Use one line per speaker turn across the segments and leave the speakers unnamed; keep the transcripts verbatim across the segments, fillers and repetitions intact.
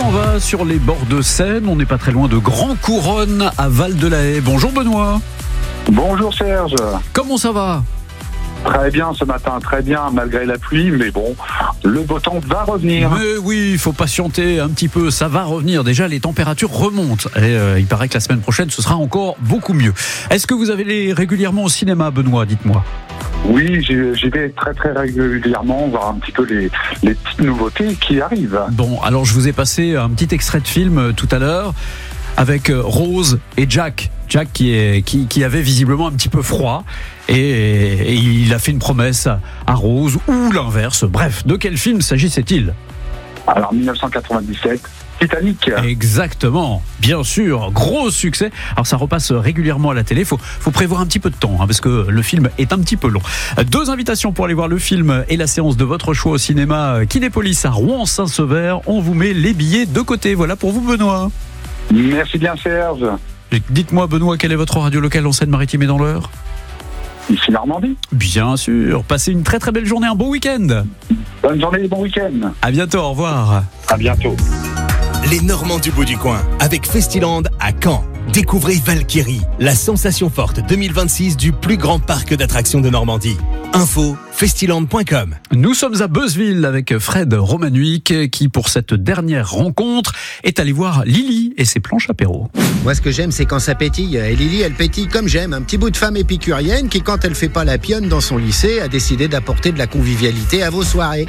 s'en va sur les bords de Seine. On n'est pas très loin de Grand Couronne à Val-de-la-Haye. Bonjour Benoît.
Bonjour Serge.
Comment ça va ?
Très bien ce matin, très bien malgré la pluie, mais bon, le beau temps va revenir.
Mais oui, il faut patienter un petit peu, ça va revenir. Déjà, les températures remontent et euh, il paraît que la semaine prochaine, ce sera encore beaucoup mieux. Est-ce que vous allez régulièrement au cinéma, Benoît ? Dites-moi.
Oui, j'y, j'y vais très très régulièrement voir un petit peu les, les petites nouveautés qui arrivent.
Bon, alors je vous ai passé un petit extrait de film euh, tout à l'heure avec euh, Rose et Jack. Jack qui, est, qui, qui avait visiblement un petit peu froid et, et il a fait une promesse à Rose ou l'inverse. Bref, de quel film s'agissait-il ?
Alors dix-neuf cent quatre-vingt-dix-sept, Titanic.
Exactement, bien sûr, gros succès. Alors ça repasse régulièrement à la télé, faut, faut prévoir un petit peu de temps hein, parce que le film est un petit peu long. Deux invitations pour aller voir le film et la séance de votre choix au cinéma Kinépolis à Rouen-Saint-Sever. On vous met les billets de côté. Voilà pour vous Benoît.
Merci bien Serge.
Dites-moi Benoît, quelle est votre radio locale en Seine-Maritime et dans l'Eure ?
Ici Normandie.
Bien sûr, passez une très très belle journée, un bon week-end.
Bonne journée et bon week-end.
À bientôt, au revoir.
À bientôt.
Les Normands du bout du coin, avec Festiland à Caen. Découvrez Valkyrie, la sensation forte deux mille vingt-six du plus grand parc d'attractions de Normandie. Info, festiland point com.
Nous sommes à Beuzeville avec Fred Romanuik qui, pour cette dernière rencontre, est allé voir Lily et ses planches apéro.
Moi, ce que j'aime, c'est quand ça pétille. Et Lily, elle pétille comme j'aime. Un petit bout de femme épicurienne qui, quand elle fait pas la pionne dans son lycée, a décidé d'apporter de la convivialité à vos soirées.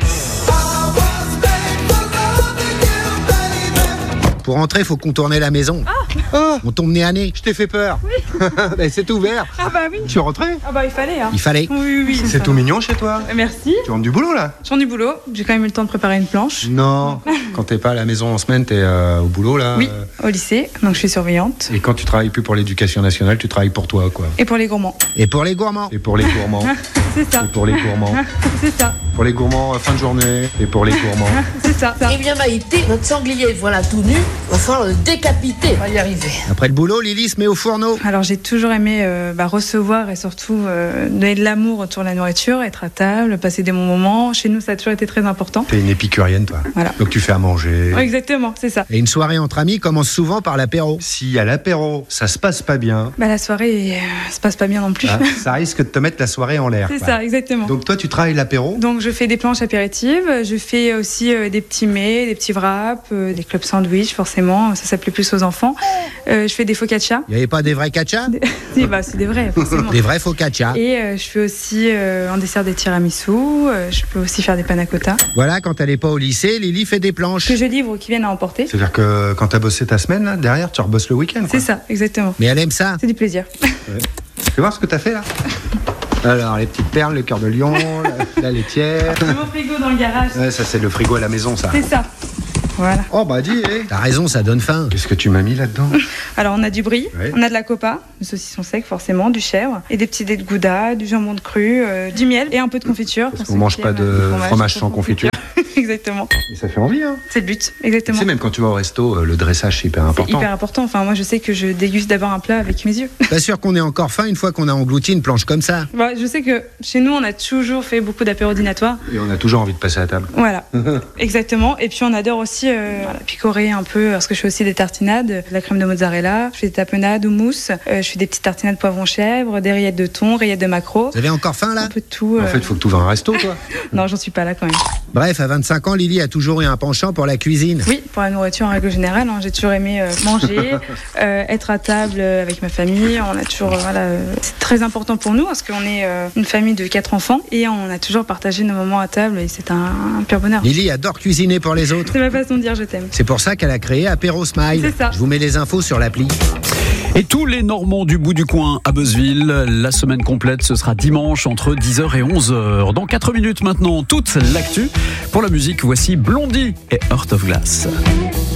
Pour entrer, faut contourner la maison.
Ah
Oh, on tombe nez à nez. Je t'ai fait peur.
Oui.
Ben, c'est ouvert.
Ah bah oui.
Tu es rentré ?
Ah bah il fallait hein.
Il fallait.
Oui oui, oui
C'est tout mignon chez toi.
Merci.
Tu rentres du boulot là ?
Je rentre du boulot, j'ai quand même eu le temps de préparer une planche.
Non. Quand t'es pas à la maison en semaine, t'es euh, au boulot là.
Oui, au lycée, donc je suis surveillante.
Et quand tu travailles plus pour l'éducation nationale, tu travailles pour toi quoi.
Et pour les gourmands.
Et pour les gourmands.
Et pour les gourmands.
C'est ça.
Et pour les gourmands.
C'est ça.
Pour les gourmands euh, fin de journée. Et pour les gourmands.
C'est ça. ça.
Eh bien Maïté, notre sanglier, voilà tout nu, va falloir le décapiter, on va y arriver.
Après le boulot, Lily se met au fourneau.
Alors j'ai toujours aimé euh, bah, recevoir et surtout euh, donner de l'amour autour de la nourriture, être à table, passer des bons moments. Chez nous ça a toujours été très important.
T'es une épicurienne toi.
Voilà.
Donc tu fais à manger.
Ouais, exactement, c'est ça.
Et une soirée entre amis commence souvent par l'apéro.
Si à l'apéro, ça se passe pas bien,
Bah la soirée euh, se passe pas bien non plus.
hein, ça risque de te mettre la soirée en l'air.
C'est
quoi.
ça, exactement.
Donc toi tu travailles l'apéro.
Donc je fais des planches apéritives, je fais aussi euh, des petits mets, des petits wraps, euh, des clubs sandwich forcément, ça s'appelait plus aux enfants. Euh, je fais des focaccia.
Il n'y avait pas des vrais catchas ?
Si, bah c'est des vrais forcément.
Des vrais focaccia.
Et euh, je fais aussi euh, en dessert des tiramisu, euh, je peux aussi faire des panna cotta
Voilà, quand elle n'est pas au lycée, Lily fait des planches.
que je livre ou qui viennent à emporter.
C'est-à-dire que quand t'as bossé ta semaine là, derrière, tu rebosses le week-end. quoi.
C'est ça, exactement.
Mais elle aime ça.
C'est du plaisir.
Tu veux voir ce que t'as fait là ? Alors les petites perles, le cœur de lion, la, la laitière.
J'ai mon frigo dans le garage.
Ouais, ça c'est le frigo à la maison ça.
C'est ça. Voilà.
Oh bah dis, eh.
T'as raison, ça donne faim.
Qu'est-ce que tu m'as mis là-dedans ?
Alors on a du brie,
Ouais.
on a de la copa, du saucisson sec forcément, du chèvre, et des petits dés de gouda, du jambon de cru, euh, du miel et un peu de confiture.
Parce
pour
qu'on
ceux
mange
qui
pas
aiment
de
le
fromage sans confiture.
Exactement.
Et ça fait envie, hein.
C'est le but,
Tu
exactement.
sais, même quand tu vas au resto, euh, le dressage c'est hyper
C'est
important.
hyper important. Enfin, moi, je sais que je déguste d'abord un plat avec mes yeux.
Pas sûr qu'on ait encore faim une fois qu'on a englouti une planche comme ça.
Bah, je sais que chez nous, on a toujours fait beaucoup d'apéros dînatoires.
Et on a toujours envie de passer à la table.
Voilà, exactement. Et puis, on adore aussi euh, voilà, picorer un peu, parce que je fais aussi des tartinades, de la crème de mozzarella, je fais des tapenades ou mousse, euh, je fais des petites tartinades poivron chèvre, des rillettes de thon, rillettes de maquereau.
Vous avez encore faim là ?
Un peu de tout.
En
euh.
fait, faut que tu ouvres un resto, toi.
Non, j'en suis pas là quand même.
Bref, à vingt-cinq ans, Lily a toujours eu un penchant pour la cuisine.
Oui, pour la nourriture en règle générale, hein, j'ai toujours aimé euh, manger, euh, être à table euh, avec ma famille. On a toujours, euh, voilà, euh, c'est très important pour nous parce qu'on est euh, une famille de quatre enfants et on a toujours partagé nos moments à table et c'est un, un pur bonheur.
Lily adore cuisiner pour les autres.
C'est ma façon de dire je t'aime.
C'est pour ça qu'elle a créé Apéro Smile.
C'est ça.
Je vous mets les infos sur l'appli.
Et tous les Normands du bout du coin à Beuzeville, la semaine complète, ce sera dimanche entre dix heures et onze heures. Dans quatre minutes maintenant, toute l'actu. Pour la musique, voici Blondie et Heart of Glass.